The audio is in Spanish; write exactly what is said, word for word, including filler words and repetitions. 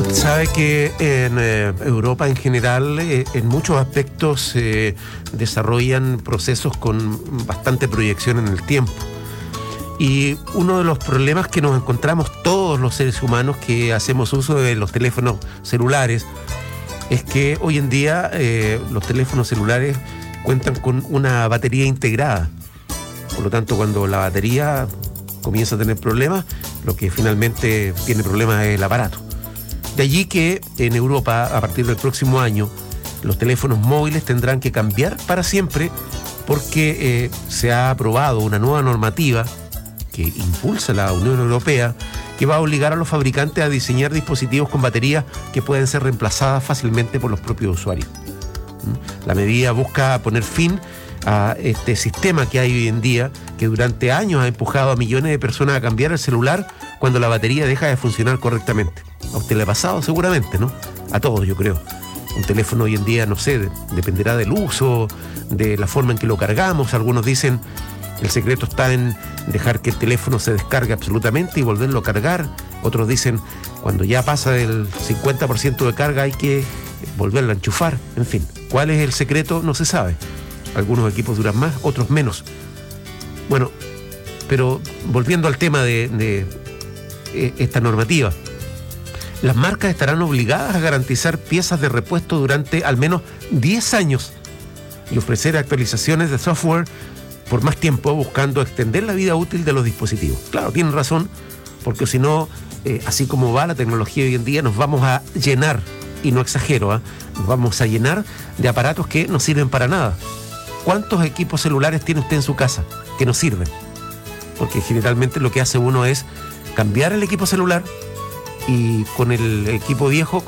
Sabe que en eh, Europa en general, eh, en muchos aspectos, eh, desarrollan procesos con bastante proyección en el tiempo. Y uno de los problemas que nos encontramos todos los seres humanos que hacemos uso de los teléfonos celulares es que hoy en día eh, los teléfonos celulares cuentan con una batería integrada. Por lo tanto, cuando la batería comienza a tener problemas, lo que finalmente tiene problemas es el aparato. De allí que en Europa, a partir del próximo año, los teléfonos móviles tendrán que cambiar para siempre porque eh, se ha aprobado una nueva normativa que impulsa la Unión Europea que va a obligar a los fabricantes a diseñar dispositivos con baterías que pueden ser reemplazadas fácilmente por los propios usuarios. La medida busca poner fin a este sistema que hay hoy en día, que durante años ha empujado a millones de personas a cambiar el celular cuando la batería deja de funcionar correctamente. A usted le ha pasado seguramente, ¿no? A todos, yo creo. Un teléfono hoy en día, no sé, de, dependerá del uso, de la forma en que lo cargamos. Algunos dicen el secreto está en dejar que el teléfono se descargue absolutamente y volverlo a cargar. Otros dicen cuando ya pasa del cincuenta por ciento de carga hay que volverlo a enchufar. En fin, ¿cuál es el secreto? No se sabe. Algunos equipos duran más, otros menos. Bueno, pero volviendo al tema de, de eh, esta normativa, las marcas estarán obligadas a garantizar piezas de repuesto durante al menos diez años y ofrecer actualizaciones de software por más tiempo, buscando extender la vida útil de los dispositivos. Claro, tienen razón, porque si no, eh, así como va la tecnología hoy en día, nos vamos a llenar, y no exagero, ¿eh? nos vamos a llenar de aparatos que no sirven para nada. ¿Cuántos equipos celulares tiene usted en su casa que no sirven? Porque generalmente lo que hace uno es cambiar el equipo celular y con el equipo viejo